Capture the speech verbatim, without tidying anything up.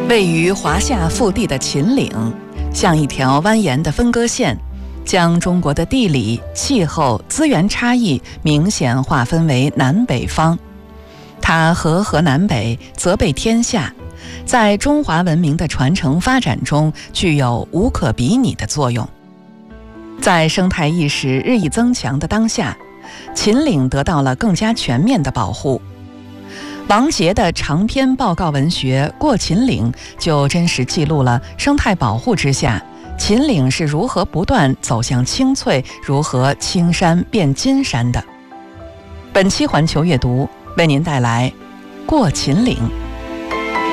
位于华夏腹地的秦岭，像一条蜿蜒的分割线，将中国的地理、气候、资源差异明显划分为南北方。它和河南北，则备天下，在中华文明的传承发展中具有无可比拟的作用。在生态意识日益增强的当下，秦岭得到了更加全面的保护。王杰的长篇报告文学《过秦岭》就真实记录了生态保护之下，秦岭是如何不断走向清脆，如何青山变金山的。本期环球阅读为您带来《过秦岭》。